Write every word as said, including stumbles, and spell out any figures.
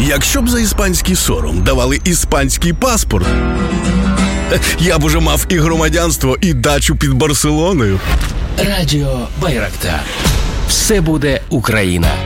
Якщо б за іспанський сором давали іспанський паспорт, я б уже мав і громадянство, і дачу під Барселоною. Радіо Байрактар. Все буде Україна.